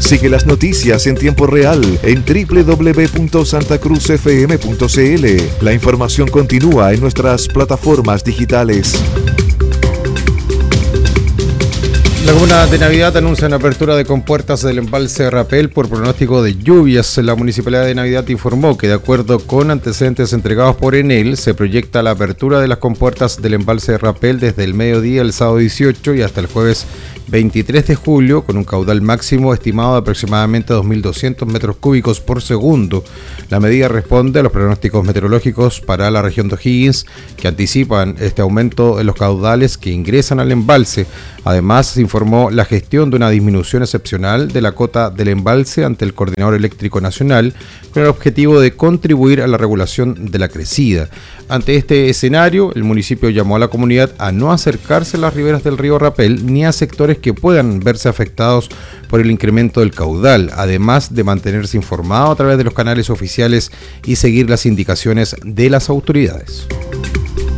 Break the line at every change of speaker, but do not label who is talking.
Sigue las noticias en tiempo real en www.santacruzfm.cl. La información continúa en nuestras plataformas digitales.
La comuna de Navidad anuncia una apertura de compuertas del embalse Rapel por pronóstico de lluvias. La Municipalidad de Navidad informó que, de acuerdo con antecedentes entregados por Enel, se proyecta la apertura de las compuertas del embalse Rapel desde el mediodía el sábado 18 y hasta el jueves 23 de julio, con un caudal máximo estimado de aproximadamente 2.200 metros cúbicos por segundo. La medida responde a los pronósticos meteorológicos para la región de O'Higgins, que anticipan este aumento en los caudales que ingresan al embalse. Además, se informó la gestión de una disminución excepcional de la cota del embalse ante el Coordinador Eléctrico Nacional, con el objetivo de contribuir a la regulación de la crecida. Ante este escenario, el municipio llamó a la comunidad a no acercarse a las riberas del río Rapel ni a sectores que puedan verse afectados por el incremento del caudal, además de mantenerse informado a través de los canales oficiales y seguir las indicaciones de las autoridades.